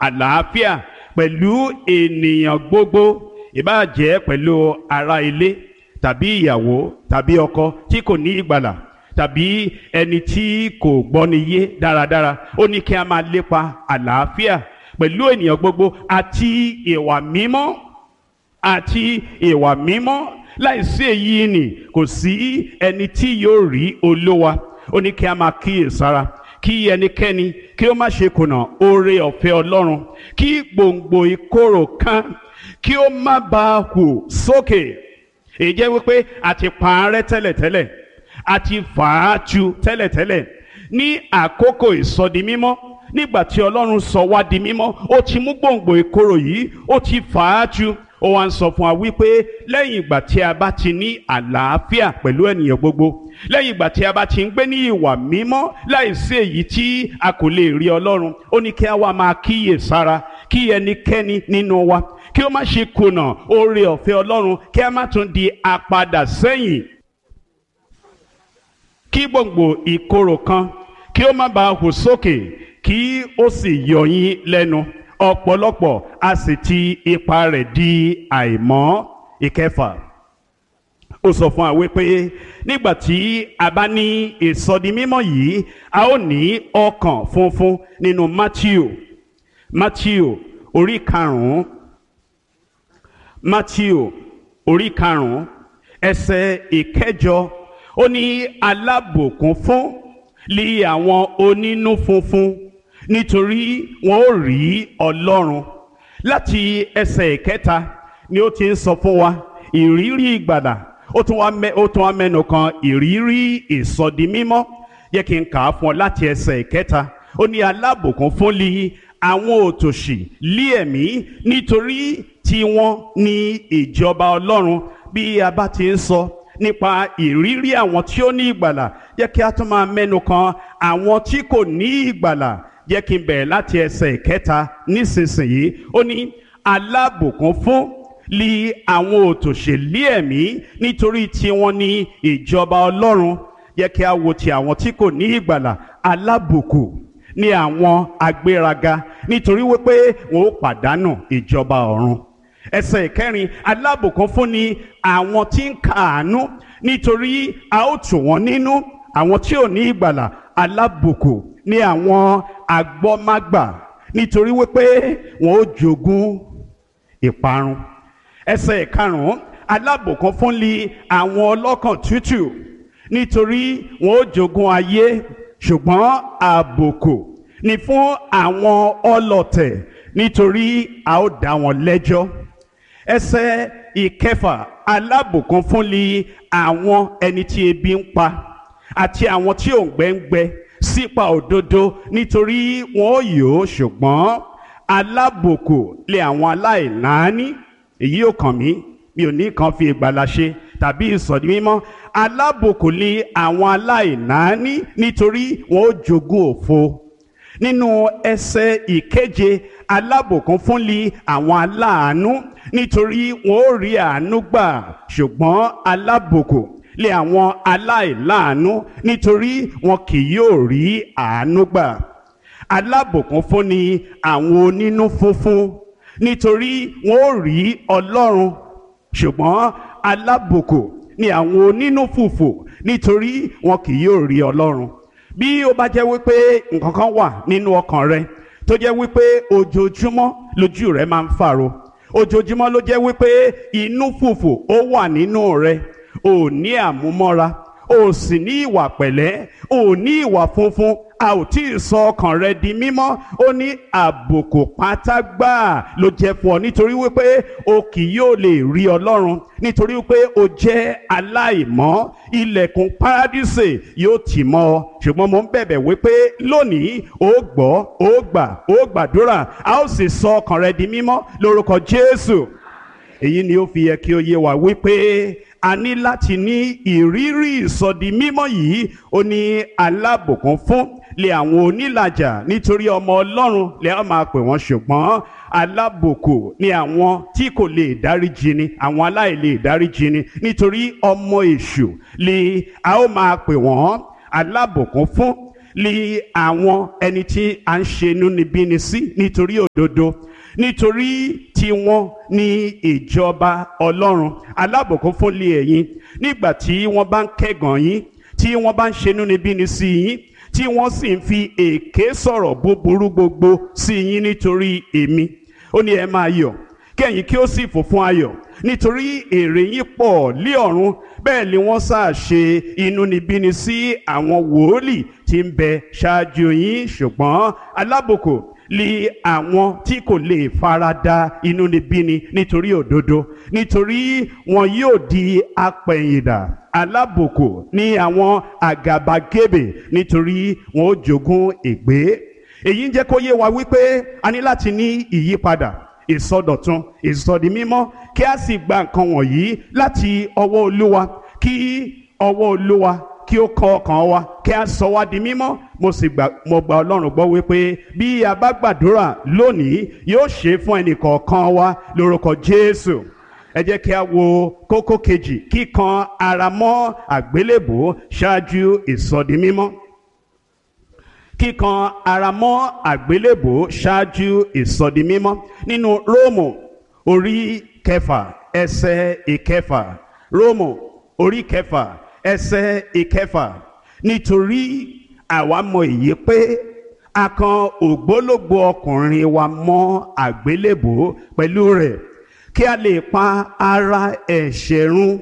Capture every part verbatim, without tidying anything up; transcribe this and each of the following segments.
àlàáfíà pẹ̀lú ènìyàn gbogbo, ìbáà jẹ́ pẹ̀lú ará ilé tàbí ìyàwó tàbí ọkọ tí kò ní ìgbàlà tàbí ẹni tí kò gbọ́ni yé dáradára. Ó ní kí a máa lépa àlàáfíà pẹ̀lú ènìyàn gbogbo àti ìwà mímọ́ àti ìwà mímọ́. Láìsí èyí ni kò sí ẹni tí yóò rí Olúwa. Ó ní kí a máa kíyèsára kí ẹnikẹ́ni kí ó má ṣe kùnà oore ọ̀fẹ́ Ọlọ́run, kí gbòǹgbò ìkorò kan kí ó má bàa hù sókè. Èyí jẹ́ wípé a ti pa á rẹ́ tẹ́lẹ̀tẹ́lẹ̀, a ti fà á tu tẹ́lẹ̀tẹ́lẹ̀. Ní àkókò ìsọdimímọ́, nígbà tí Ọlọ́run sọ wá di mímọ́, ó ti mú gbòǹgbò ìkorò yìí, ó ti fà á tu. Ó wá ń sọ fún wa wípé lẹ́yìn ìgbà tí a bá ti ní àlàáfíà pẹ̀lú ènìyàn gbogbo, lẹ́yìn ìgbà tí a bá ti ń gbé ní ìwà mímọ́ láìsí èyí tí a kò lè rí Ọlọ́run, ó ní kí a wá máa kíyè sára kí ẹnikẹ́ni nínú wa kí ó má ṣe kùnà oore ọ̀fẹ́ Ọlọ́run, kí a má tún di apadà sẹ́yìn, kí gbòǹgbò ìkorò kan kí ó má bàa hù sókè kí ó sì yọ yín lẹ́nu. Ọ̀pọ̀lọpọ̀ a sì ti ipa rẹ̀ di àìmọ́. Ìkẹfà, ó sọ fún wa wípé nígbà tí a bá ní ìsọdimímọ́ yìí, a ó ní ọkàn funfun nínú Mátíù Mátíù orí karùn-ún Mátíù orí karùn-ún ẹsẹ̀ ìkẹjọ. Ó ní alábùkún fún li àwọn onínú funfun, nítorí wọn ó rí Ọlọ́run. Láti ẹsẹ̀ ìkẹta ni ó ti ń sọ fún wa ìrírí ìgbàlà. Ó tún wá mẹ́ ó tún wá mẹ́nu kan ìrírí ìsọdimímọ́. Yẹ kí n kà á fún ọ láti ẹsẹ̀ ìkẹta. Ó ní alábùkún fún li àwọn òtòṣì lí ẹ̀mí, nítorí tiwọn ni ìjọba Ọlọ́run. Bí a bá ti ń sọ nípa ìrírí àwọn tí ó ní ìgbàlà, yẹ kí a tún máa mẹ́nu kan àwọn tí kò ní ìgbàlà. Jẹ́ kí n bẹ̀rẹ̀ láti ẹsẹ̀ ìkẹta nísinsìnyí. Ó ní alábùkún fún li àwọn òtòṣèlú ẹ̀mí, nítorí tiwọn ni ìjọba Ọlọ́run. Jẹ́ kí a wo ti àwọn tí kò ní ìgbàlà. Alábùkún ni àwọn agbéraga, nítorí wípé wọn ó pàdánù ìjọba ọ̀run. Ẹsẹ̀ ìkẹrin, alábùkún fún ni àwọn tí ń káàánú, nítorí a ó tù wọ́n nínú. Àwọn tí ò ní ìgbàlà, alábùkún ni àwọn agbọ́mágbà, nítorí wípé wọn ó jogún ìparun. Ẹsẹ̀ ìkarùn-ún, alábùkún fún li àwọn ọlọ́kàn tútù, nítorí wọn ó jogún ayé. Ṣùgbọ́n àbùkù ni fún àwọn ọlọ̀tẹ̀, nítorí a ó dá wọn lẹ́jọ́. Ẹsẹ̀ ìkẹfà, alábùkún fún li àwọn ẹni tí ebi ń pa àti àwọn tí òǹgbẹ ń gbẹ sípa òdodo, nítorí wọn ó yó. Ṣùgbọ́n alábùkún lé àwọn aláìnáání. Èyí ò kàn mí, mi ò ní kan fi ìgbàlà ṣe tàbí ìsọdimímọ́. Alábùkún lé àwọn aláìnáání, nítorí wọn ó jogún òfo. Nínú ẹsẹ̀ ìkeje, alábùkún fún li àwọn aláàánú, nítorí wọn ó rí àánú gbà. Ṣùgbọ́n alábùkún lé àwọn aláìláàánú, nítorí wọn kì yóò rí àánú gbà. Alábùkún fún ni àwọn onínú funfun, nítorí wọn ó rí Ọlọ́run. Ṣùgbọ́n alábùkún ni àwọn onínú fùfù, nítorí wọn kì yóò rí Ọlọ́run. Bí ó bá jẹ́ wípé nǹkan kan wà nínú ọkàn rẹ tó jẹ́ wípé ojoojúmọ́ lójú rẹ máa ń fàro, ojoojúmọ́ ló jẹ́ wípé inú fùfù ó wà nínú rẹ, ò ní àmúmọ́ra, ò sì ní ìwà pẹ̀lẹ́, ò ní ìwà funfun, a ò tí ì sọ ọkàn rẹ di mímọ́. Ó ní àbùkù pátá gbáà ló jẹ́ fún ọ, nítorí wípé o kì yóò lè rí Ọlọ́run, nítorí wípé o jẹ́ aláìmọ́. Ilẹ̀kùn párádísè yóò tì mọ́ ọ. Ṣùgbọ́n mo ń bẹ̀bẹ̀ wípé lónìí ó gbọ́, ó gbà, ó gbàdúrà, a ó sì sọ ọkàn rẹ di mímọ́ lórúkọ Jésù. Èyí ni ó fi yẹ kí ó yé wa wípé a ní láti ní ìrírí ìsọdi mímọ́ yìí. Ó ní alábùkún fún lé àwọn onílàjà, nítorí ọmọ Ọlọ́run lè á máa pè wọ́n. Ṣùgbọ́n alábùkún ni àwọn tí kò lè dáríjì ni, àwọn aláìlè dáríjì ni, nítorí ọmọ èṣù lè a ó máa pè wọ́n. Alábùkún fún lé àwọn ẹni tí a ń ṣe inúnibíni sí nítorí òdodo, nítorí tiwọn ní ìjọba Ọlọ́run. Alábùkún fún lé ẹ̀yin nígbà tí wọ́n bá ń kẹ́gàn yín, tí wọ́n bá ń ṣe inúnibíni sí yín, tí wọ́n sì ń fi èké sọ̀rọ̀ búburú gbogbo sí yín nítorí èmi. Ó ní ẹ máa yọ̀, kẹ́yìn kí ó sì fò fún ayọ̀, nítorí èrè yín pọ̀ lé ọ̀run. Bẹ́ẹ̀ ni wọ́n sáà ṣe inúnibíni sí àwọn wòlíì tí ń bẹ ṣáájú yín. Ṣùgbọ́n alábùkún lé àwọn tí kò lè farada inúnibíni nítorí òdodo, nítorí wọn yóò di apẹ̀yìndà. Alábùkún ní àwọn àgàbàgebè, nítorí wọn ó jogún ègbé. Èyí ń jẹ́ kó yé wa wípé a ní láti ní ìyípadà, ìsọdọ̀tun, ìsọdimímọ́, kí a sì gba nǹkan wọ̀nyí láti ọwọ́ Olúwa, kí ọwọ́ Olúwa kí ó kọ́ ọkàn wa, kí a sọ wá di mímọ́. Mo sì gbà mo gba Ọlọ́run gbọ́ wípé bí a bá gbàdúrà lónìí, yóò ṣe fún ẹnìkọ̀ọ̀kan wa lórúkọ Jésù. Ẹ jẹ́ kí a wo kókó kejì, kíkan ara mọ́ àgbélébùú ṣáájú ìsọdimímọ́. Kíkan ara mọ́ àgbélébùú ṣáájú ìsọdimímọ́. Nínú Róòmù orí kẹfà ẹsẹ̀ ìkẹfà. Róòmù orí kẹfà ẹsẹ̀ ìkẹfà. Nítorí àwa mọ èyí pé a kan ògbólógbòó ọkùnrin wa mọ́ àgbélébùú pẹ̀lú rẹ̀, kí a lè pa ara ẹ̀ṣẹ̀ run,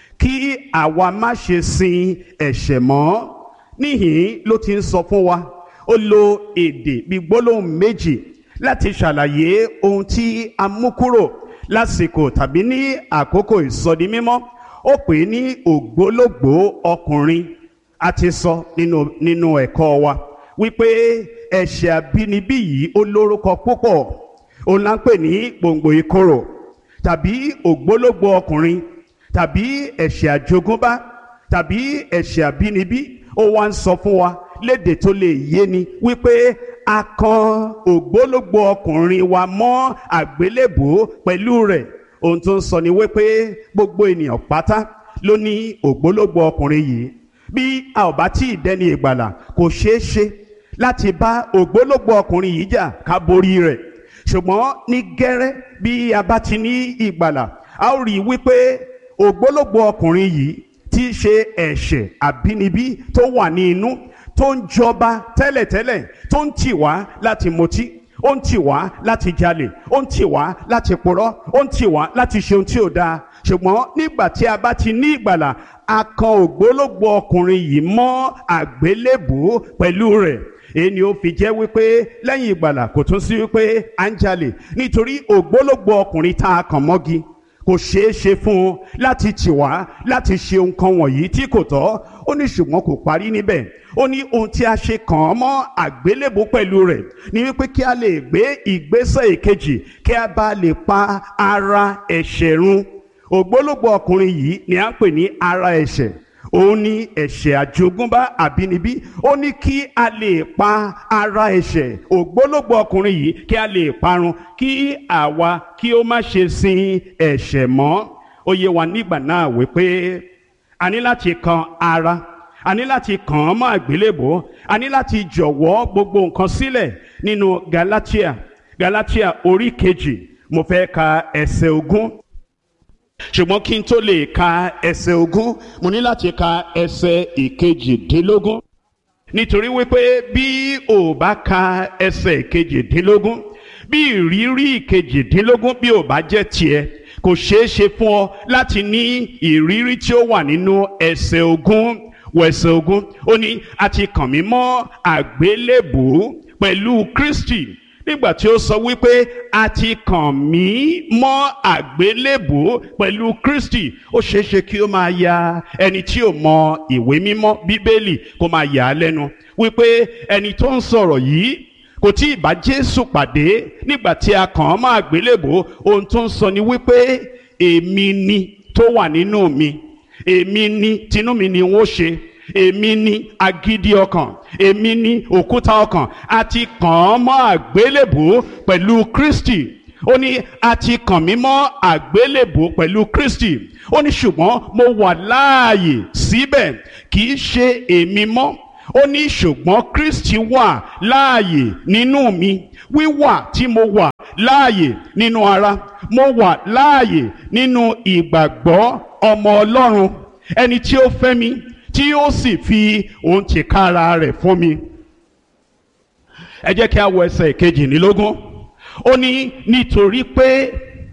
kí àwa má ṣe sin ẹ̀ṣẹ̀ mọ́. Níhìn ló ti ń sọ fún wa. Ó lo èdè bíi gbólóhùn méjì láti ṣàlàyé ohun tí a mú kúrò lásìkò tàbí ní àkókò ìsọdimímọ́. Ó pè é ní ògbólógbòó ọkùnrin. A ti sọ nínú nínú ẹ̀kọ́ wa wípé ẹ̀ṣẹ̀ àbínibí yìí ó lórúkọ púpọ̀. Òun là ń pè ní gbòǹgbò ìkorò, tàbí ògbólógbòó ọkùnrin, tàbí ẹ̀ṣẹ̀ àjogúnbá, tàbí ẹ̀ṣẹ̀ àbínibí. Ó wá ń sọ fún wa lédè tó lè yé ni wípé a kan ògbólógbòó ọkùnrin wa mọ́ àgbélébùú pẹ̀lú rẹ̀. Ohun tó ń sọ ni wípé gbogbo ènìyàn pátá ló ní ògbólógbòó ọkùnrin yìí. Bí a ò bá tí ì dẹni ìgbàlà, kò ṣeé ṣe láti bá ògbólógbòó ọkùnrin yìí jà ká borí rẹ̀. Ṣùgbọ́n ní gẹ́rẹ́ bí a bá ti ní ìgbàlà, a ó rí i wípé ògbólógbòó ọkùnrin yìí tí í ṣe ẹ̀ṣẹ̀ àbínibí tó wà ní inú, tó ń jọba tẹ́lẹ̀tẹ́lẹ̀, tó ń tì wá láti mutí, ó ń tì wá láti jalè, ó ń tì wá láti purọ́, ó ń tì wá láti ṣe ohun tí ò dáa. Ṣùgbọ́n nígbà tí a bá ti ní ìgbàlà, a kan ògbólógbòó ọkùnrin yìí mọ́ àgbélébùú pẹ̀lú rẹ̀. Èyí ni ó fi jẹ́ wípé lẹ́yìn ìgbàlà kò tún sí wípé à ń jalè, nítorí ògbólógbòó ọkùnrin tá a kàn mọ́gi kò ṣeé ṣe fún un láti tì wá láti ṣe nǹkan wọ̀nyí tí kò tọ́. Ó ní ṣùgbọ́n kò parí níbẹ̀. Ó ní ohun tí a ṣe kàn án mọ́ àgbélébùú pẹ̀lú rẹ̀ ni wípé kí a lè gbé ìgbésẹ̀ ìkejì, kí a bá lè pa ara ẹ̀ṣẹ̀ run. Ògbólógbòó ọkùnrin yìí ni à ń pè ní ara ẹ̀ṣẹ̀. Òun ni ẹ̀ṣẹ̀ àjogúnbá àbínibí. Ó ní kí a lè pa ara ẹ̀ṣẹ̀ ògbólógbòó ọkùnrin yìí, kí a lè parun, kí àwa kí ó má ṣe sin ẹ̀ṣẹ̀ mọ́. Ó yé wa nígbà náà wípé a ní láti kan ara, a ní láti kàn án mọ́ àgbélébùú, a ní láti jọ̀wọ́ gbogbo nǹkan sílẹ̀. Nínú Galatia Galatia orí kejì, mo fẹ́ ka ẹsẹ̀ ogún. Ṣùgbọ́n kí n tó lè ka ẹsẹ̀ ogún, mo ní láti ka ẹsẹ̀ ìkejìdínlógún. Nítorí wípé bí o bá ka ẹsẹ̀ ìkejìdínlógún, bí ìrírí ìkejìdínlógún bí o bá jẹ́ tiẹ̀, kò ṣeé ṣe fún ọ láti ní ìrírí tí ó wà nínú ẹsẹ̀ ogún. Wọ ẹsẹ̀ ogún, ó ní a ti kàn mí mọ́ àgbélébùú pẹ̀lú Kristi. Nígbà tí ó sọ wípé a ti kàn mí mọ́ àgbélébùú pẹ̀lú Kristi, ó ṣeéṣe kí ó máa ya ẹni tí ò mọ ìwé mímọ́ Bíbélì kó máa yà á lẹ́nu wípé ẹni tó ń sọ̀rọ̀ yìí kò tí ì bá Jésù pàdé nígbà tí a kàn án mọ́ àgbélébùú. Ohun tó ń sọ ni wípé èmi ni tó wà nínú mi, èmi ni tinú mi ni wọ́n ṣe, èmi ni agídí ọkàn, èmi ni òkúta ọkàn. A ti kàn án mọ́ àgbélébùú pẹ̀lú Kristi. Ó ní a ti kàn mí mọ́ àgbélébùú pẹ̀lú Kristi. Ó ní ṣùgbọ́n mo wà láàyè síbẹ̀, kì í ṣe èmi mọ́, ó ní ṣùgbọ́n Kristi wà láàyè nínú mi. Wíwà tí mo wà láàyè nínú ara, mo wà láàyè nínú ìgbàgbọ́ ọmọ Ọlọ́run, ẹni tí ó fẹ́ mi tí ó sì fi òun tìkára rẹ̀ fún mi. Ẹ jẹ́ kí a wo ẹsẹ̀ kejìlélógún. Ó ní nítorí pé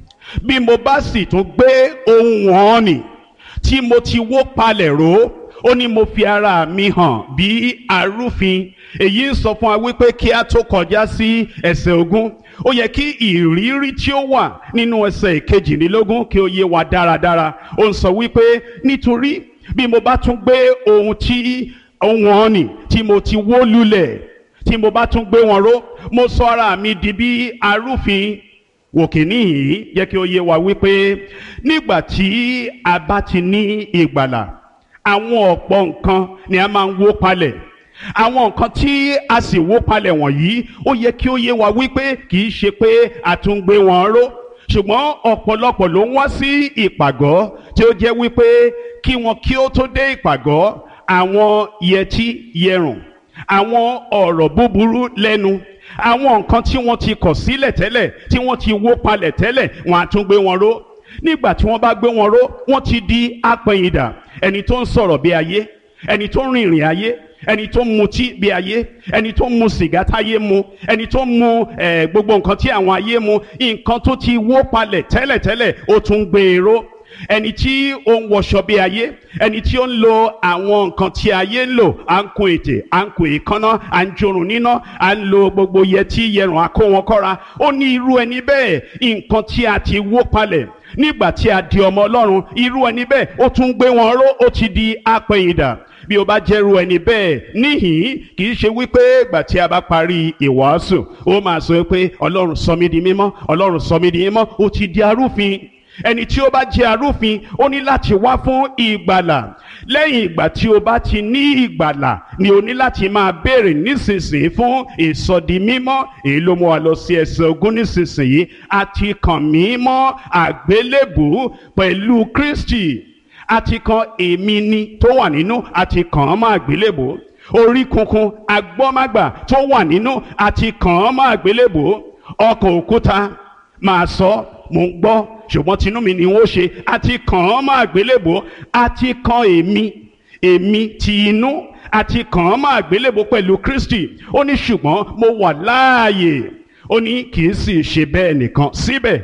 bí mo bá sì tún gbé ohun wọn nì tí mo ti wó palẹ̀ ró, ó ní mo fi ara mi hàn bí arúfin. Èyí ń sọ fún wa wípé kí a tó kọjá sí ẹsẹ̀ ogún, ó yẹ kí ìrírí tí ó wà nínú ẹsẹ̀ kejìlélógún kí ó yé wa dáradára. Ó ń sọ wípé nítorí bí mo bá tún gbé ohun tí ohun wọn nì tí mo ti wó lulẹ̀, tí mo bá tún gbé wọn ró, mo sọ ara mi di bí arúfin. Wòkìní yìí jẹ́ kí ó yé wa wípé nígbà tí a bá ti ní ìgbàlà, àwọn ọ̀pọ̀ nǹkan ni a máa ń wó palẹ̀. Àwọn nǹkan tí a sì wó palẹ̀ wọ̀nyí, ó yẹ kí ó yé wa wípé kì í ṣe pé a tún gbé wọn ró, ṣùgbọ́n ọ̀pọ̀lọpọ̀ ló ń wá sí ìpàgọ́ tí ó jẹ́ wípé kí wọn kí ó tó dé ìpàgọ́, àwọn yẹtí yẹrùn, àwọn ọ̀rọ̀ búburú lẹ́nu, àwọn nǹkan tí wọ́n ti kọ̀ sílẹ̀ tẹ́lẹ̀, tí wọ́n ti wó palẹ̀ tẹ́lẹ̀, wọ́n á tún gbé wọn ró. Nígbà tí wọ́n bá gbé wọn ró, wọ́n ti di apẹ̀yìndà, ẹni tó ń sọ̀rọ̀ bí ayé, ẹni tó ń rìnrìn ayé, ẹni tó ń mutí bí ayé, ẹni tó ń mu sìgá táyé mu, ẹni tó ń mu eh, gbogbo nǹkan tí àwọn ayé mu, nǹkan tó ti wó palẹ̀ tẹ́lẹ̀tẹ́lẹ̀ ó tún gbé e ró. Ẹni tí ó ń wọṣọ bí ayé, ẹni tí ó ń lo àwọn nǹkan tí ayé ń lò, à ń kun ètè, à ń kun èékánná, à ń jorùn níná, à ń lo gbogbo yẹtí yẹrùn, à kó wọn kọ́ra. Ó ní irú ẹni bẹ́ẹ̀, nǹkan tí a ti wó palẹ̀ nígbà tí a di ọmọ Ọlọ́run, irú ẹni bẹ́ẹ̀ ó tún gbé wọn ró, ó ti di apẹ̀yìndà. Bí o bá jẹ́rú ẹni bẹ́ẹ̀ níhìn, kì í ṣe wípé ìgbà tí a bá parí ìwàásù ó máa sọ pé Ọlọ́run sọ mí di mímọ́, Ọlọ́run sọ mí di mímọ́. Ó ti di arúfin. Ẹni tí ó bá jẹ́ arúfin, ó ní láti wá fún ìgbàlà. Lẹ́yìn ìgbà tí o bá ti ní ìgbàlà ni o ní láti máa béèrè nísinsìnyí fún ìsọdi mímọ́. Èyí ló mú wa lọ sí ẹsẹ̀ ogún nísinsìnyí. A ti kàn mí mọ́ àgbélébùú pẹ̀lú Kristi. A ti kan èmi ni tó wà nínú, a ti kàn án mọ́ àgbélébùú. Orí kunkun agbọ́mágbà tó wà nínú, a ti kàn án mọ́ àgbélébùú. Ọkàn òkúta máa sọ, mò ń gbọ́, ṣùgbọ́n tinú mi ni wọ́n ṣe. A ti kàn án mọ́ àgbélébùú. A ti kan èmi, èmi ti inú, a ti kàn án mọ́ àgbélébùú pẹ̀lú Kristi. Ó ní ṣùgbọ́n mo wà láàyè. Ó ní kì í sì ṣe bẹ́ẹ̀ nìkan, síbẹ̀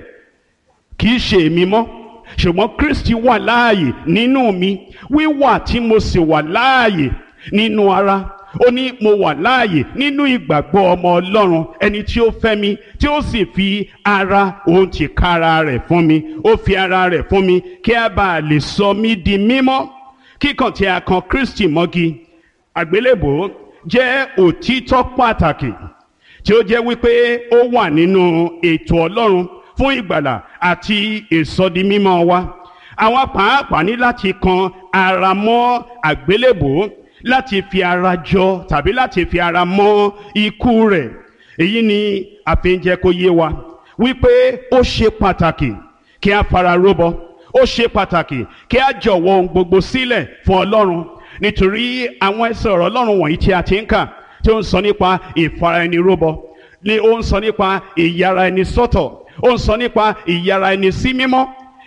kì í ṣe èmi mọ́, ṣùgbọ́n Kristi wà láàyè nínú mi. Wíwà tí mo sì wà láàyè nínú ara, ó ní mo wà láàyè nínú ìgbàgbọ́ ọmọ Ọlọ́run, ẹni tí ó fẹ́ mi tí ó sì fi ara òun tìkára rẹ̀ fún mi. Ó fi ara rẹ̀ fún mi kí a bá lè sọ mí di mímọ́. Kíkàn tí a kan Kristi mọ́gi àgbélébùú jẹ́ òtítọ́ pàtàkì tí ó jẹ́ wípé ó wà nínú ètò Ọlọ́run fún ìgbàlà àti ìsọdimímọ́ wa. Àwa pàápàá ní láti kan ara mọ́ àgbélébùú, láti fi ara jọ tàbí láti fi ara mọ́ ikú rẹ̀. Èyí ni a fi ń jẹ́ kó yé wa wípé ó ṣe pàtàkì kí a fara róbọ, ó ṣe pàtàkì kí a jọ̀wọ́ ohun gbogbo sílẹ̀ fún Ọlọ́run, nítorí àwọn ẹsẹ̀ ọ̀rọ̀ Ọlọ́run wọ̀nyí tí a ti ń kà tí ó ń sọ nípa ìfara ẹni róbọ, ni ó ń sọ nípa ìyára ẹni sọ́tọ̀, ó ń sọ nípa ìyára ẹni sí mímọ́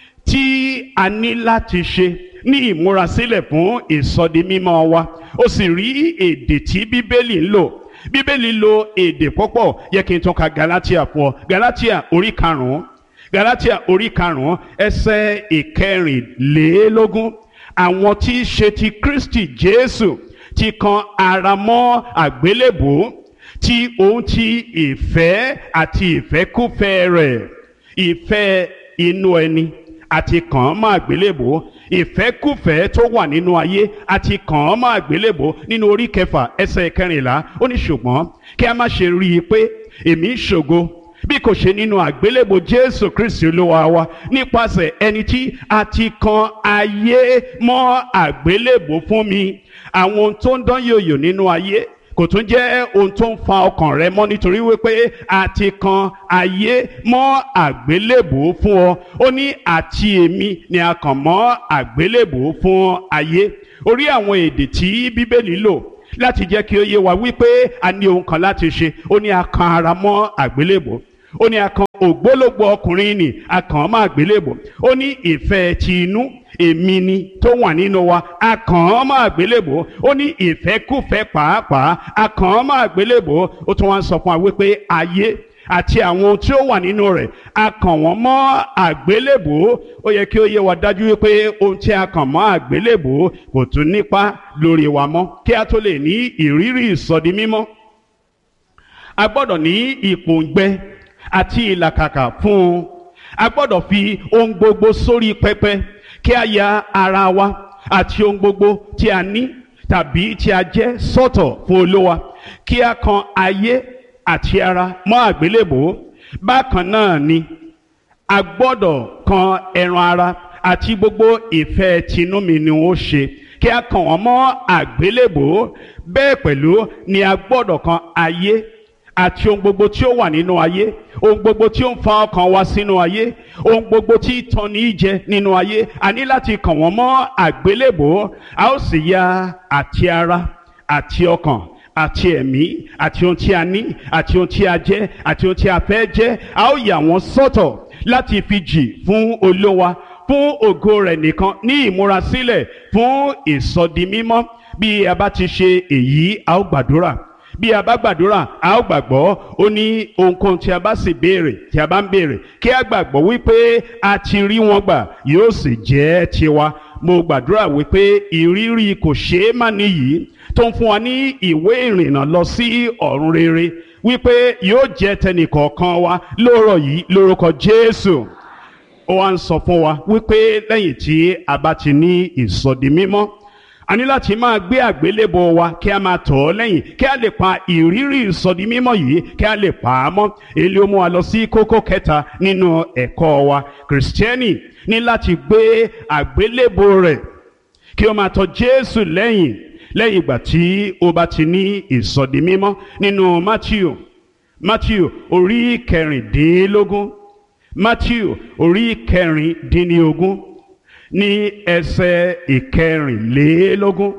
tí a ní láti ṣe ní ìmúrasílẹ̀ fún ìsọdi mímọ́ wa. Ó sì rí èdè tí Bíbélì ń lò. Bíbélì lo èdè púpọ̀. Yẹ kí n tún ka Galatia fún ọ. Galatia orí karùn-ún. Galatia orí karùn-ún ẹsẹ̀ ìkẹrìnlélógún. Àwọn tí í ṣe ti Kristi Jésù ti kan ara mọ́ àgbélébùú, tí òun ti ìfẹ́ àti ìfẹ́kúfẹ́ rẹ̀, ìfẹ́ inú ẹni àti kàn án mọ́ àgbélébùú, ìfẹ́kúfẹ́ tó wà nínú ayé àti kàn án mọ́ àgbélébùú. Nínú orí kẹfà ẹsẹ̀ kẹrìnlá, ó ní ṣùgbọ́n kí a má ṣe rí i pé èmi ń ṣògo bí kò ṣe nínú àgbélébùú Jésù Kristi Olúwa wa, nípasẹ̀ ẹni tí a ti kan ayé mọ́ àgbélébùú fún mi. Àwọn ohun tó ń dán yòyò nínú ayé kò tún jẹ́ ohun tó ń fa ọkàn rẹ mọ́, nítorí wípé a ti kan ayé mọ́ àgbélébùú fún ọ. Ó ní àti èmi ni a kàn mọ́ àgbélébùú fún ayé. Orí àwọn èdè tí Bíbélì lò láti jẹ́ kí ó yé wa wípé a ní ohun kan láti ṣe. Ó ní a kan ara mọ́ àgbélébò. Ó ní a kan ògbólógbòó ọkùnrin nì a kàn án mọ́ àgbélébò. Ó ní ìfẹ́ ti inú èmi ni tó wà nínú wa a kàn án mọ́ àgbélébò. Ó ní ìfẹ́kúfẹ̀ẹ́ pàápàá a kàn án mọ́ àgbélébò. Ó tún wá ń sọ fún wa wípé ayé àti àwọn ohun tí ó wà nínú rẹ̀ a kàn wọ́n mọ́ àgbélébò. Ó yẹ kí ó yé wa dájú wípé ohun tí a kàn mọ́ àgbélébò kò tún nípa lórí wa mọ́. Kí a tó lè ní ìrírí ìsọdi mímọ́, a gbọ́dọ̀ ní ìpòǹgbẹ àti ìlàkàkà fún un. A gbọ́dọ̀ fi ohun gbogbo sórí pẹpẹ kí a ya ara wa àti ohun gbogbo tí a ní tàbí tí a jẹ́ sọ́tọ̀ fún Olúwa. Kí a kan ayé àti ara mọ́ àgbélébò. Bákan náà ni a gbọ́dọ̀ kan ẹran ara àti gbogbo ìfẹ́ tinú mi ni ó ṣe kí a kàn wọ́n mọ́ àgbélébò. Bẹ́ẹ̀ pẹ̀lú ni a gbọ́dọ̀ kan ayé àti ohun gbogbo tí ó wà nínú ayé, ohun gbogbo tí ó ń fa ọkàn wa sínú ayé, ohun gbogbo tí ń tan ní jẹ nínú ayé. A ní láti kàn wọ́n mọ́ àgbélébò. A ó sì ya àti ara àti ọkàn àti ẹ̀mí àti ohun tí a ní àti ohun tí a jẹ́ àti ohun tí a fẹ́ jẹ́, a ó yà wọ́n sọ́tọ̀ láti fi jì fún Olúwa, fún ògo rẹ̀ nìkan, ní ìmúrasílẹ̀ fún ìsọdi mímọ́. Bí a bá ti ṣe èyí, a ó gbàdúrà. Bí a bá gbàdúrà, a ó gbàgbọ́. Ó ní ohunkóhun tí a bá sì béèrè, tí a bá ń béèrè, kí a gbàgbọ́ wípé a ti rí wọn gbà, yóò sì jẹ́ tiwa. Mo gbàdúrà wípé ìrírí kò ṣeé má níyì tó ń fún wa ní ìwé ìrìnnà lọ sí ọ̀run rere, wípé yóò jẹ́ tẹnìkọ̀ọ̀kan wa lóòrọ̀ yìí lórúkọ Jésù. Ó wá ń sọ fún wa wípé lẹ́yìn tí a bá ti ní ìsọdi mímọ́, a ní láti máa gbé àgbélébò wa kí a máa tọ̀ ọ́ lẹ́yìn, kí a lè pa ìrírí ìsọdi mímọ́ yìí kí a lè pa á mọ́. Èyí ló mú wa lọ sí kókó kẹta nínú ẹ̀kọ́ wa. Kìrìsìtẹ́nì ní láti gbé àgbélébò rẹ̀ kí ó máa tọ̀ Jésù lẹ́yìn lẹ́yìn ìgbà tí ó bá ti ní ìsọdi mímọ́. Nínú Mátíù Mátíù orí kẹrìndínlógún Mátíù orí kẹrìndínlógún ní ẹsẹ̀ ìkẹrìnlélógún.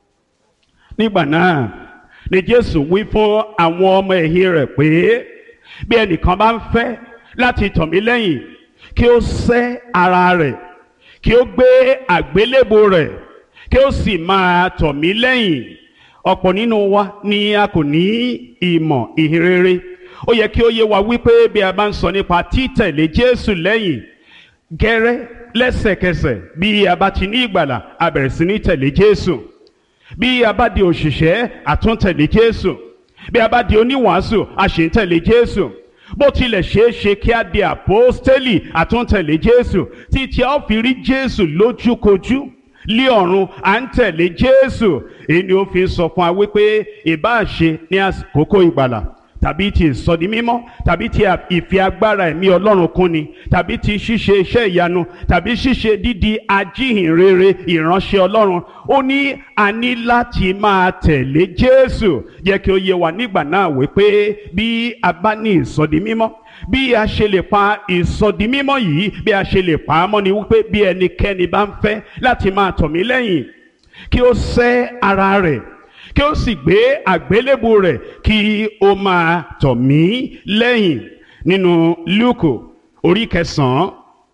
Nígbà náà ni Jésù wí fún àwọn ọmọ ẹ̀yìn rẹ̀ pé bí ẹnìkan bá ń fẹ́ láti tọ̀ mí lẹ́yìn, kí ó sẹ́ ara rẹ̀, kí ó gbé àgbélébò rẹ̀, kí ó sì máa tọ̀ mí lẹ́yìn. Ọ̀pọ̀ nínú wa ni a kò ní ìmọ̀ ìhìnrere. Ó yẹ kí ó yé wa wípé bí a bá ń sọ nípa títẹ̀lé Jésù lẹ́yìn, gẹ́rẹ́ lẹ́sẹ̀kẹsẹ̀ bí a bá ti ní ìgbàlà, a bẹ̀rẹ̀ sí ní tẹ̀lé Jésù. Bí a bá di òṣìṣẹ́, a tún tẹ̀lé Jésù. Bí a bá di oníwàásù, a ṣì ń tẹ̀lé Jésù. Bó tilẹ̀ ṣeé ṣe kí a di àpọ́stélì, a tún tẹ̀lé Jésù. Títí a ó fi rí Jésù lójúkojú lé ọ̀run, à ń tẹ̀lé Jésù. Èyí ni ó fi ń sọ fún wa wípé ìbáà ṣe ní àkókò ìgbàlà, tàbí ti ìsọdi mímọ́, tàbí ti ìfi agbára ẹ̀mí Ọlọ́run kúnni, tàbí ti ṣíṣe iṣẹ́ ìyanu, tàbí ṣíṣe dídi ajíhìnrere ìránṣẹ́ Ọlọ́run. Ó ní a ní láti máa tẹ̀lé Jésù. Jẹ́ kí ó yé wa nígbà náà wípé bí a bá ní ìsọdi mímọ́, bí a ṣe lè pa ìsọdi mímọ́ yìí, bí a ṣe lè pa á mọ́ ni wípé bí ẹnikẹ́ni bá ń fẹ́ láti máa tọ̀ mí lẹ́yìn, kí ó sẹ́ ara rẹ̀, kí ó sì gbé àgbélébù rẹ̀, kí ó máa tọ̀ mí lẹ́yìn. Nínú Lúùkù orí kẹsàn-án,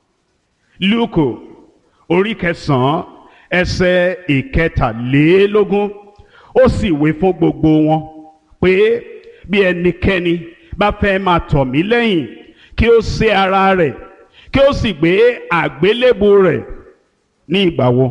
Lúùkù orí kẹsàn-án ẹsẹ̀ ìkẹtàlélógún, ó sì wí fún gbogbo wọn pé bí ẹnikẹ́ni bá fẹ́ máa tọ̀ mí lẹ́yìn, kí ó sẹ́ ara rẹ̀, kí ó sì gbé àgbélébù rẹ̀. Ní ìgbà wo?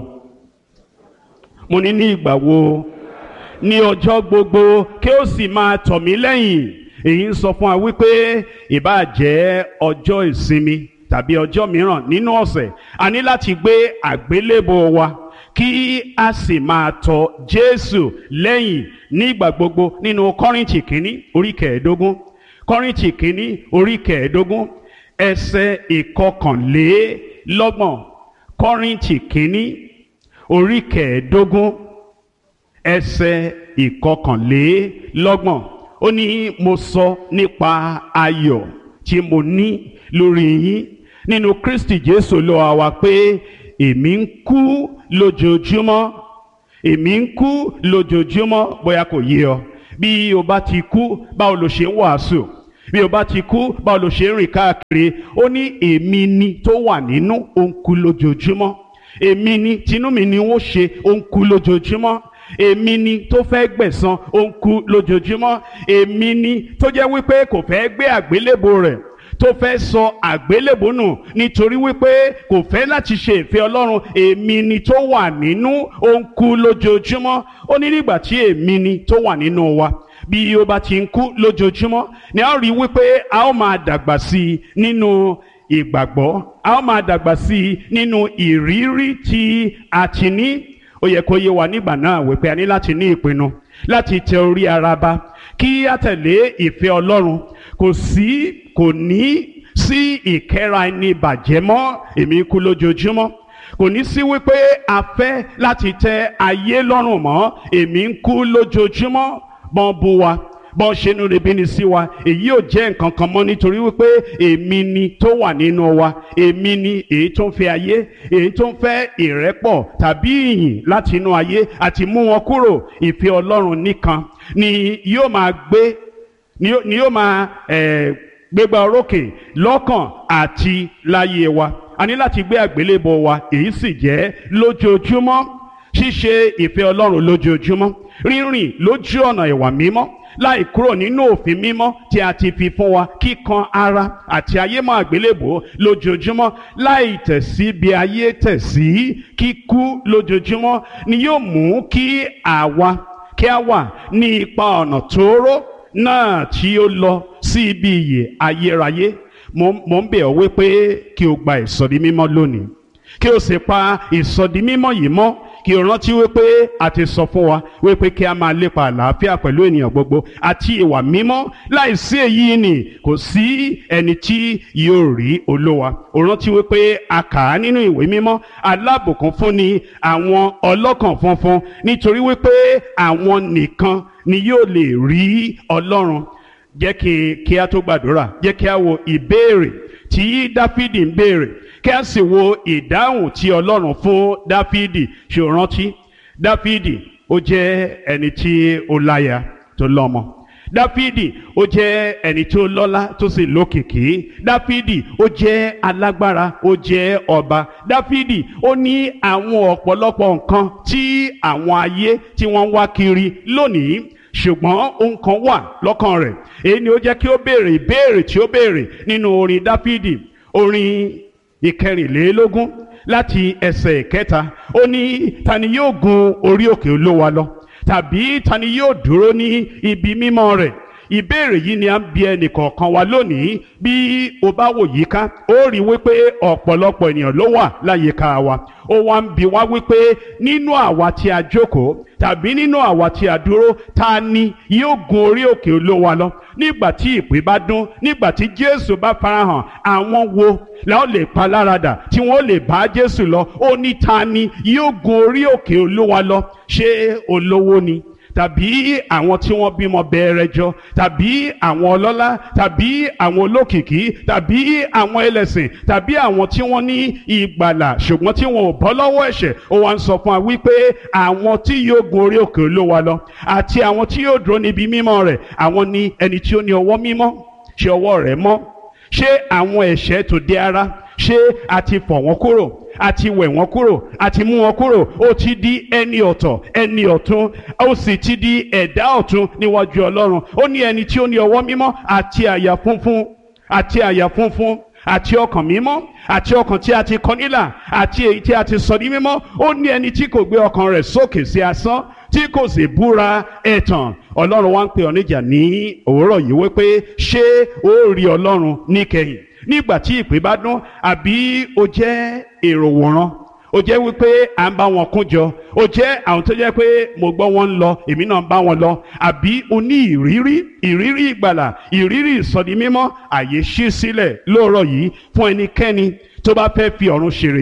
Mo ní ní ìgbà wo? Ní ọjọ́ gbogbo, kí ó sì máa tọ̀ mí lẹ́yìn. Èyí ń sọ fún wa wípé ìbáà jẹ́ ọjọ́ ìsinmi tàbí ọjọ́ mìíràn nínú ọ̀sẹ̀, a ní láti gbé àgbélébò wa kí a sì máa tọ̀ Jésù lẹ́yìn nígbà gbogbo. Nínú Kọ́ríńtì kínní orí kẹẹ̀ẹ́dógún, Kọ́ríńtì kínní orí kẹẹ̀ẹ́dógún ẹsẹ̀ ìkọkànlélọ́gbọ̀n. Kọ́ríńtì kínní orí kẹẹ̀ẹ́dógún ẹsẹ̀ ìkọkànlélọ́gbọ̀n. Ó ní mo sọ nípa ayọ̀ tí mo ní lórí yín nínú Kristi Jésù Olúwa wa pé èmi ń kú lójoojúmọ́, èmi ń kú lójoojúmọ́. Bóyá kò yé ọ, bí o bá ti kú báwo lo ṣe ń wàásù, bí o bá ti kú báwo lo ṣe ń rìn káàkiri. Ó ní èmi ni tó wà nínú, ó ń kú lójoojúmọ́. Èmi ni tinú mi ni ó ṣe, ó ń kú lójoojúmọ́. Èmi ni tó fẹ́ gbẹ̀san, ó ń kú lójoojúmọ́. Èmi ni tó jẹ́ wípé kò fẹ́ gbé àgbélébùú rẹ̀, tó fẹ́ sọ àgbélébùú nù nítorí wípé kò fẹ́ láti ṣe ìfẹ́ Ọlọ́run. Èmi ni tó wà nínú, ó ń kú lójoojúmọ́. Ó ní nígbà tí èmi ni tó wà nínú wa, bí ó bá ti ń kú lójoojúmọ́, ni a ó rí wípé a ó máa dàgbà sí i nínú ìgbàgbọ́, a ó máa dàgbà sí i nínú ìrírí tí a ti ní. Ó yẹ kó yé wa nígbà náà wípé a ní láti ní ìpinnu láti tẹ orí ara ba kí a tẹ̀lé ìfẹ́ Ọlọ́run. Kò sí kò ní sí ìkẹ́ra ẹni bàjẹ́ mọ́. Èmi kú lójoojúmọ́. Kò ní sí wípé a fẹ́ láti tẹ ayé lọ́rùn mọ́. Èmi ń kú lójoojúmọ́. Bọ́n bú wa, bọ́n ṣe inú rebi ni sí wa, èyí ò jẹ́ nǹkan kan mọ́ nítorí wípé èmi ni tó wà nínú wa. Èmi ni èyí tó ń fẹ́ ayé, èyí tó ń fẹ́ ìrẹ́pọ̀ tàbí ìyìn láti inú ayé àti mú wọn kúrò. Ìfẹ́ Ọlọ́run nìkan ni yóò máa gbé ni yóò máa eh, gbégbá orókè lọ́kàn àti láyé wa. A ní láti gbé àgbélébọ̀ wa, èyí sì jẹ́ lójoojúmọ́. Ṣíṣe ìfẹ́ Ọlọ́run lójoojúmọ́, rírìn lójú ọ̀nà ìwà mímọ́ láì kúrò nínú òfin mímọ́ tí a ti fi fún wa, kíkan ara àti ayé mọ́ àgbélébùú lójoojúmọ́, láì tẹ̀sí bí ayé tẹ̀sí, kíkú lójoojúmọ́ ni yóò mú kí àwa kí a wà ní ipa ọ̀nà tóóró náà tí ó lọ sí ibi ìyè ayérayé. Mo ń bẹ̀ ọ́ wípé kí o gba ìsọdi mímọ́ lónìí, kí o sì pa ìsọdi mímọ́ yìí mọ́. Kí o rántí wípé a ti sọ fún wa wípé kí a máa lépa àlàáfíà pẹ̀lú ènìyàn gbogbo àti ìwà mímọ́. Láìsí èyí ni kò sí ẹni tí yóò rí Olúwa. O rántí wípé a kà á nínú ìwé mímọ́, alábùkún fún ni àwọn ọlọ́kàn funfun, nítorí wípé àwọn nìkan ni yóò lè rí Ọlọ́run. Jẹ́ kí kí a tó gbàdúrà, jẹ́ kí a wo ìbéèrè tí Dáfídì ń béèrè, kí a sì wo ìdáhùn tí Ọlọ́run fún Dáfídì. Ṣé o rántí? Dáfídì ó jẹ́ ẹni tí ó láya tó lọ́mọ. Dáfídì ó jẹ́ ẹni tó lọ́lá tó sì lókìkí. Dáfídì ó jẹ́ alágbára, ó jẹ́ ọba. Dáfídì ó ní àwọn ọ̀pọ̀lọpọ̀ nǹkan tí àwọn ayé tí wọ́n ń wá kiri lónìí, ṣùgbọ́n ohun kan wà lọ́kàn rẹ̀. Èyí ni ó jẹ́ kí ó béèrè ìbéèrè tí ó béèrè nínú orin Dáfídì, orin ìkẹrìnlélógún láti ẹsẹ̀ ìkẹta. Ó ní, ta ni yóò gun orí òkè Olúwa lọ, tàbí ta ni yóò dúró ní ibi mímọ́ rẹ̀? Ìbéèrè yìí ni a ń bi ẹnì kọ̀ọ̀kan wa lónìí. Bí o bá wò yíká, ó rí wípé ọ̀pọ̀lọpọ̀ ènìyàn ló wà láyìíká wa. Ó wá ń bi wá wípé nínú àwa tí a jókòó tàbí nínú àwa tí a dúró, ta ni yóò gun orí òkè Olúwa lọ? Nígbà tí ìpè bá dún, nígbà tí Jésù bá farahàn, àwọn wo la ó lè pa láradà tí wọ́n lè bá Jésù lọ? Ó ní, ta ni yóò gun orí òkè Olúwa lọ? Ṣé olówó ni? Tàbí àwọn tí wọ́n bímọ bẹ̀rẹ̀ jọ, tàbí àwọn ọlọ́lá, tàbí àwọn olókìkí, tàbí àwọn ẹlẹ́sìn, tàbí àwọn tí wọ́n ní ìgbàlà ṣùgbọ́n tí wọn ò bọ́ lọ́wọ́ ẹ̀ṣẹ̀? Ó wá ń sọ fún wa wípé àwọn tí yóò gun orí òkè Olúwa lọ àti àwọn tí yóò dúró níbi mímọ́ rẹ̀, àwọn ni ẹni tí ó ní ọwọ́ mímọ́. Ṣé ọwọ́ rẹ̀ mọ́? Ṣé àwọn ẹ̀ṣẹ̀ tó dé ara, ṣé a ti fọ̀ wọ́n kúrò, a ti wẹ̀ wọ́n kúrò, a ti mú wọn kúrò? Ó ti di ẹni ọ̀tọ̀, ẹni ọ̀tun, ó sì ti di ẹ̀dá ọ̀tun níwájú Ọlọ́run. Ó ní ẹni tí ó ní ọwọ́ mímọ́ àti àyà funfun, àti àyà funfun àti ọkàn mímọ́, àti ọkàn tí a ti kọ nílà, àti èyí tí a ti sọ ní mímọ́. Ó ní ẹni tí kò gbé ọkàn rẹ̀ sókè sí asán, tí kò sì búra ẹ̀tàn. Ọlọ́run wá ń pè ọ́ níjà ní òwúrọ̀ yìí wípé ṣé ó rí Ọlọ́run níkẹyìn nígbà tí ìpè bá dún? Àbí ó jẹ́ èrò wòran, ó jẹ́ wípé à ń bá wọn kún jọ, ó jẹ́ àwọn tó jẹ́ pé mo gbọ́ wọn ń lọ, èmi náà ń bá wọn lọ? Àbí o ní ìrírí ìrírí ìgbàlà, ìrírí ìsọdi mímọ́? Àyè ṣí sílẹ̀ lóòrọ̀ yìí fún ẹnikẹ́ni tó bá fẹ́ fi ọ̀run ṣèrè jẹ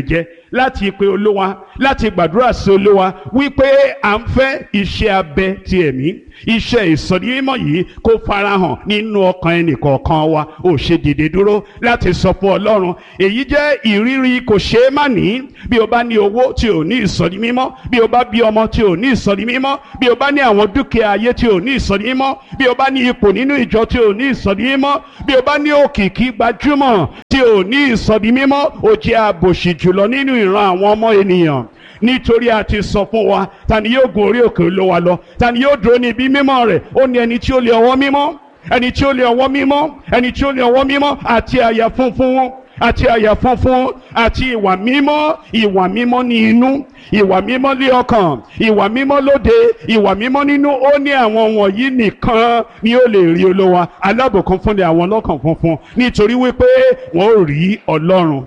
láti pe olúwa láti gbàdúrà sí olúwa wípé à ń fẹ́ iṣẹ́ abẹ ti ẹ̀mí, iṣẹ́ ìsọdimímọ́ yìí kó farahàn nínú ọkàn ẹnìkọ̀ọ̀kan wa. Ó ṣe dìde dúró láti sọ fún ọlọ́run. Èyí jẹ́ ìrírí kò ṣeé má ní. Bí o bá ní owó tí ò ní ìsọdimímọ́, bí o bá bí ọmọ tí ò ní ìsọdimímọ́, bí o bá ní àwọn dúkìá ayé tí ò ní ìsọdimímọ́, bí o bá ní ipò nínú ìjọ tí ò ní ìsọdimímọ́, bí o bá ní òkìkí gbajúmọ̀ tí ò ní ìsọdimímọ́, ó jẹ́ àbòsí jùlọ nínú ìran àwọn ọmọ ènìyàn. Nítorí a ti sọ fún wa, ta ni yóò gun orí òkè Olúwa lọ, ta ni yóò dúró ní ibi mímọ́ rẹ̀? Ó ní ẹni tí ó lé ọwọ́ mímọ́, ẹni tí ó lé ọwọ́ mímọ́, ẹni tí ó lé ọwọ́ mímọ́ àti àyà funfun, àti àyà funfun àti ìwà mímọ́. Ìwà mímọ́ ní inú, ìwà mímọ́ ní ọkàn, ìwà mímọ́ lóde, ìwà mímọ́ nínú. Ó ní àwọn wọ̀nyí nìkan ni ó lè rí Olúwa. Alábùkún fún ni àwọn ọlọ́kàn funfun, nítorí wípé wọ́n ó rí Ọlọ́run.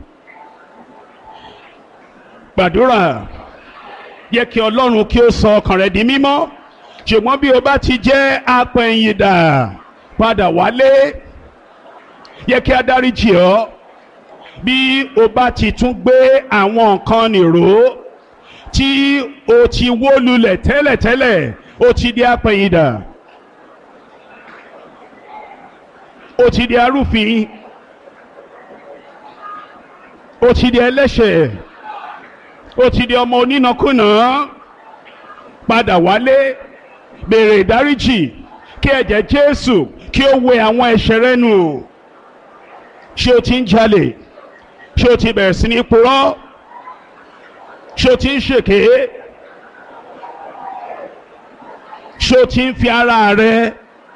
Gbàdúrà, yẹ kí Ọlọ́run kí ó sọ ọkàn rẹ di mímọ́. Ṣùgbọ́n bí o bá ti jẹ́ apẹ̀yìndà, padà wálé. Yẹ kí a dáríjì ọ́. Bí o bá ti tún gbé àwọn nǹkan nìró tí o ti wó lulẹ̀ tẹ́lẹ̀tẹ́lẹ̀, o ti di apẹ̀yìndà, o ti di arúfin, o ti di ẹlẹ́ṣẹ̀, o ti di ọmọ onínàkúnà. Padà wálé, béèrè ìdáríjì, kí ẹ̀jẹ̀ Jésù kí ó wẹ àwọn ẹ̀ṣẹ̀ rẹ nù. Ṣé o ti ń jalè? Ṣé o ti bẹ̀rẹ̀ sí ní purọ́? Ṣé o ti ń ṣèké? Ṣé o ti ń fi ara rẹ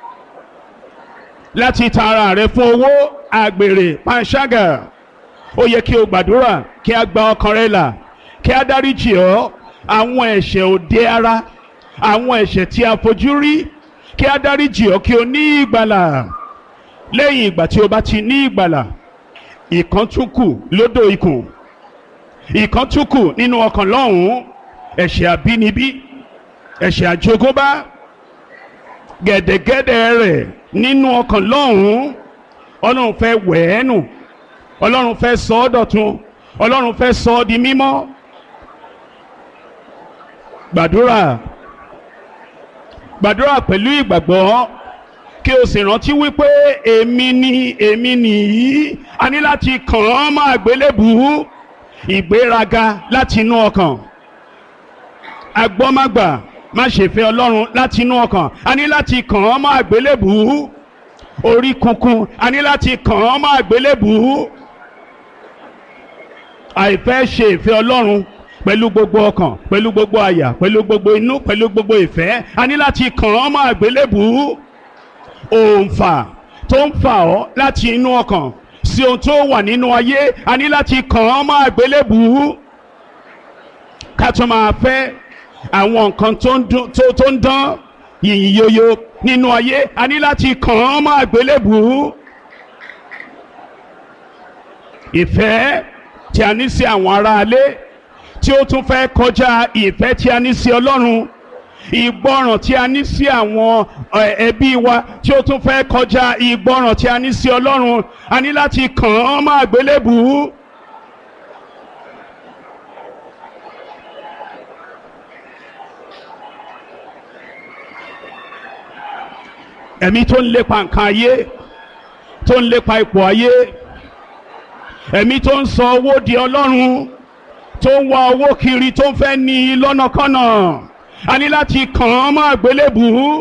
láti ta ara rẹ fún owó, àgbèrè, panṣágà? Ó yẹ kí o gbàdúrà kí a gba ọkàn rẹ là, kí a dáríjì ọ́ àwọn ẹ̀ṣẹ̀ òde ara, àwọn ẹ̀ṣẹ̀ tí a fojú rí, kí a dáríjì ọ́ kí o ní ìgbàlà. Lẹ́yìn ìgbà tí o bá ti ní ìgbàlà, ìkan tún kù lódò ikùn, ìkan tún kù nínú ọkàn lọ́hùn-ún. Ẹ̀ṣẹ̀ àbínibí, ẹ̀ṣẹ̀ àjogúnbá, gẹ̀dẹ̀gẹ̀dẹ̀ rẹ̀ nínú ọkàn lọ́hùn-ún. Ọlọ́run fẹ́ wẹ̀ ẹ́ nù, Ọlọ́run fẹ́ sọ ọ́ dọ̀tun, Ọlọ́run fẹ́ sọ ọ́ di mímọ́. Gbàdúrà, gbàdúrà pẹ̀lú ìgbàgbọ́, kí o sì rántí wípé èmi ni èmi nìyí. A ní láti kàn án mọ́ àgbélébùú. Ìgbéraga láti inú ọkàn, agbọ́mágbà, má ṣe fẹ́ Ọlọ́run láti inú ọkàn. A ní láti kàn án mọ́ àgbélébùú. Orí kunkun, a ní láti kàn án mọ́ àgbélébùú. Àìfẹ́ ṣe ìfẹ́ Ọlọ́run pẹ̀lú gbogbo ọkàn, pẹ̀lú gbogbo àyà, pẹ̀lú gbogbo inú, pẹ̀lú gbogbo ìfẹ́, a ní láti kàn án mọ́ àgbélébùú. Òǹfà tó ń fà ọ́ láti inú ọkàn sí ohun tó wà nínú ayé, a ní láti kàn án mọ́ àgbélébùú. Ká tó máa fẹ́ àwọn nǹkan tó ń dán yìnyín yoyo nínú ayé, a ní láti kàn án mọ́ àgbélébùú. Ìfẹ́ tí a ní sí àwọn aráalé tí ó tún fẹ́ kọjá ìfẹ́ tí a ní sí Ọlọ́run. Ìgbọràn tí a ní sí àwọn ẹbí wa tí ó tún fẹ́ kọjá ìgbọràn tí a ní sí Ọlọ́run. A ní láti kàn án mọ́ àgbélébùú. Ẹ̀mí tó ń lépa nǹkan ayé, tó ń lépa ipò ayé, ẹ̀mí tó ń sọ owó di Ọlọ́run, tó ń wá owó kiri, tó ń fẹ́ ní lọ́nàkọ́nà. A ní láti kàn án mọ́ àgbélébùú.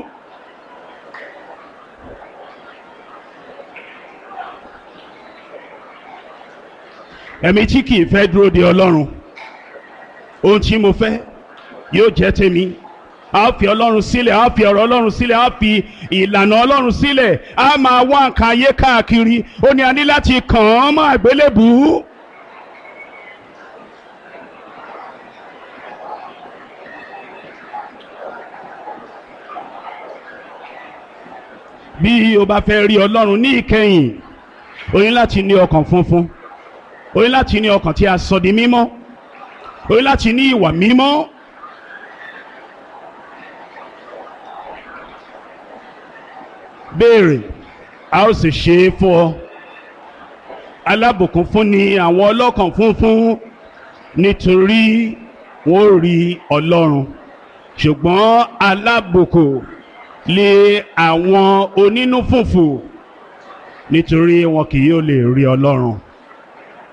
Ẹ̀mí tí kìí fẹ́ dúró de Ọlọ́run. Ohun tí mo fẹ́ yóò jẹ́ tèmi. A fi Ọlọ́run sílẹ̀, a fi ọ̀rọ̀ Ọlọ́run sílẹ̀, a fi ìlànà Ọlọ́run sílẹ̀. A máa wá nǹkan ayé káàkiri. Ó ní a ní láti kàn án mọ́ àgbélébùú. Bí o bá fẹ́ rí Ọlọ́run ní ìkẹyìn, o ní láti ní ọkàn funfun, o ní láti ní ọkàn tí a sọ di mímọ́, o ní láti ní ìwà mímọ́. Béèrè, a ó sì ṣe é fún ọ. Alábùkún fún ni àwọn ọlọ́kàn funfun, nítorí wọn ó rí Ọlọ́run. Ṣùgbọ́n alábùkún lé àwọn onínú fùfù, nítorí wọn kì yóò lè rí Ọlọ́run.